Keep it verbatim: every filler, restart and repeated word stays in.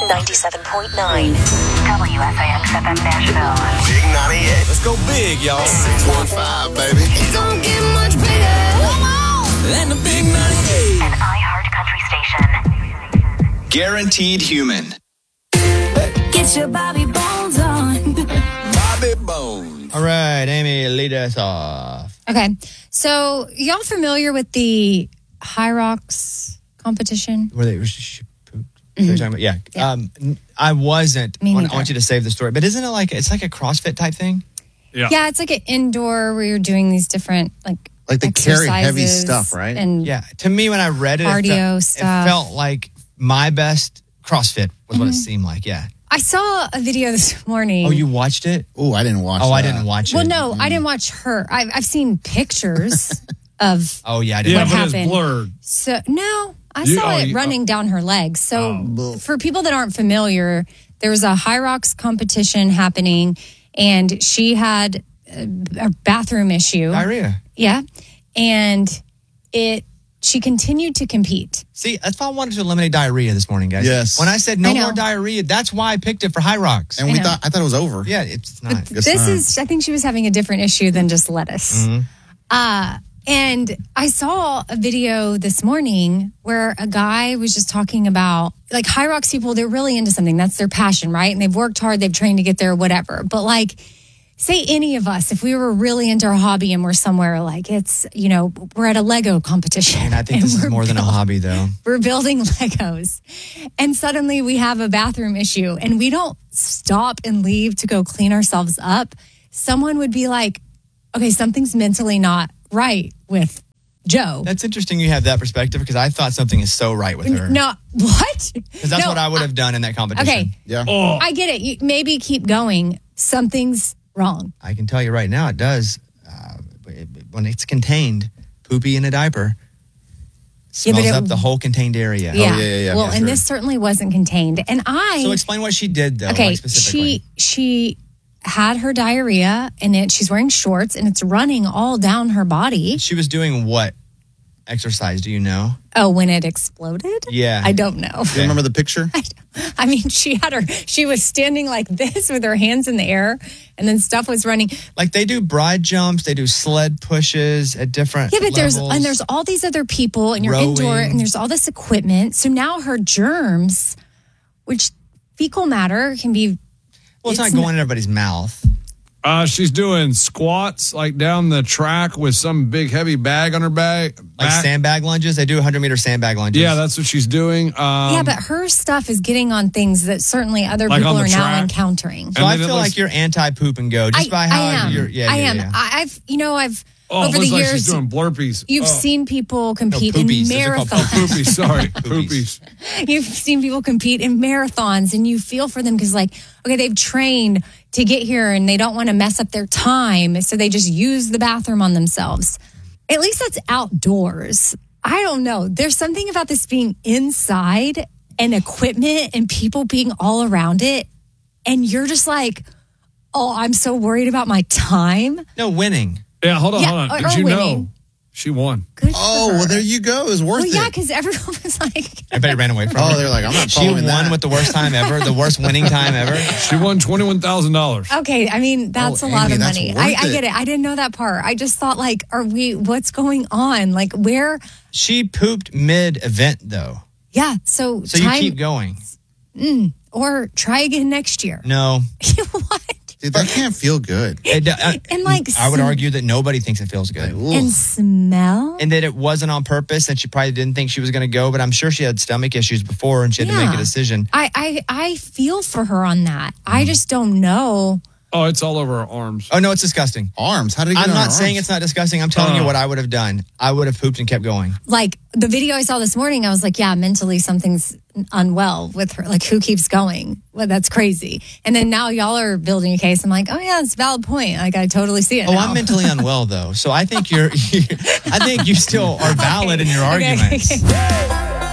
ninety-seven point nine. W S A X F M Nashville. Big ninety-eight. Let's go big, y'all. six one five, baby. It don't get much bigger. And the Big ninety-eight. An iHeart Country station. Guaranteed human. Get your Bobby Bones on. Bobby Bones. All right, Amy, lead us off. Okay, so y'all familiar with the High Rocks competition? Were they? She pooped? Mm-hmm. Talking about, yeah. Yeah. Um, I wasn't. Me I want, neither. I want you to save the story, but isn't it like it's like a CrossFit type thing? Yeah. Yeah, it's like an indoor where you're doing these different like Like they carry heavy exercises stuff, right? And Yeah. To me, when I read it, it Cardio felt, stuff. it felt like my best CrossFit was what it seemed like. Yeah. I saw a video this morning. Oh, you watched it? Oh, I didn't watch Oh, that. I didn't watch it. Well, no, I didn't watch her. I've, I've seen pictures of. Oh, yeah, I Yeah, didn't. What but happened? it's blurred. So no, I You- saw oh, it you- running down her legs. So Oh. for people that aren't familiar, there was a High Rocks competition happening, and she had a, a bathroom issue. Diarrhea. Yeah, and it. She continued to compete. See, that's why I wanted to eliminate diarrhea this morning, guys. Yes. When I said no I know. more diarrhea, that's why I picked it for High Rocks. And I we know. thought I thought it was over. yeah, it's not. Guess This not. is, I think she was having a different issue than just lettuce. Mm-hmm. Uh, and I saw a video this morning where a guy was just talking about, like, High Rocks people, they're really into something. That's their passion, right? And they've worked hard, they've trained to get there, whatever. But, like, say any of us, if we were really into our hobby and we're somewhere, like, it's, you know, we're at a Lego competition. And I think this is we're more than a build- hobby, though. We're building Legos. And suddenly we have a bathroom issue and we don't stop and leave to go clean ourselves up. Someone would be like, okay, something's mentally not right with Joe. That's interesting you have that perspective because I thought something is so right with her. No, what? Because that's No, what I would have done in that competition. Okay, Yeah. Oh, I get it. You, maybe keep going. Something's wrong. I can tell you right now, it does. Uh, when it's contained, poopy in a diaper Yeah, but smells it- up the whole contained area. Yeah. yeah, yeah, yeah, Well, for and sure. this certainly wasn't contained. And I. So explain what she did, though. Okay, like specifically. she she had her diarrhea and it she's wearing shorts and it's running all down her body. She was doing what exercise? Do you know? Oh, when it exploded? Yeah. I don't know. Do you remember the picture? I mean, she had her she was standing like this with her hands in the air and then stuff was running. Like they do bride jumps, they do sled pushes at different Yeah, but there's levels. and there's all these other people and you're indoor Rowing. and there's all this equipment. So now her germs, which fecal matter can be well, it's, it's not going in everybody's mouth. uh, she's doing squats like down the track with some big heavy bag on her bag. Like back. sandbag lunges. They do one hundred meter sandbag lunges. Yeah, that's what she's doing. Um, yeah, but her stuff is getting on things that certainly other Like people on are the now track? encountering. So And I then it feel looks- like you're anti-poop and go just I, by how I am. you're. Yeah, I yeah, am. yeah. I, I've, you know, I've oh, over it the looks like she's years, doing blurpees. you've oh. seen people compete in poopies. Those are called marathons. Poopies, sorry. Poopies. Poopies. You've seen people compete in marathons, and you feel for them because, like, okay, they've trained to get here, and they don't want to mess up their time, so they just use the bathroom on themselves. At least that's outdoors. I don't know. There's something about this being inside and equipment and people being all around it, and you're just like, oh, I'm so worried about my time. No, winning. Yeah, hold on, Yeah, hold on. or- Did or you winning. know she won? Good for Oh, her. well, there you go. It was worth Well, yeah, it. because everyone was like, Everybody ran away from her. Oh, they're like, I'm not She following won that. with the worst time ever, the worst winning time ever. She won twenty-one thousand dollars. okay, I mean, that's Oh, a lot Amy, of that's money. worth I, I it. get it. I didn't know that part. I just thought, like, are we, what's going on? Like, where? She pooped mid-event, though. Yeah, so, So you time, keep going. or try again next year. No. What? Dude, that can't feel good. It, uh, And, like, I would some- argue that nobody thinks it feels good. Ooh. And smell? And that it wasn't on purpose, and she probably didn't think she was going to go, but I'm sure she had stomach issues before and she had to make Yeah. a decision. I, I, I feel for her on that. Mm. I just don't know. Oh, it's all over her arms. Oh, no, it's disgusting. Arms. How did it get I'm on not her saying arms? it's not disgusting. I'm telling Uh. you what I would have done. I would have pooped and kept going. Like, the video I saw this morning, I was like, yeah, mentally something's unwell with her. Like, who keeps going? Well, that's crazy. And then now y'all are building a case. I'm like, oh, yeah, it's a valid point. Like, I totally see it Oh, now. I'm mentally unwell, though. So I think you're, I think you still are valid in your Okay, okay, arguments. okay.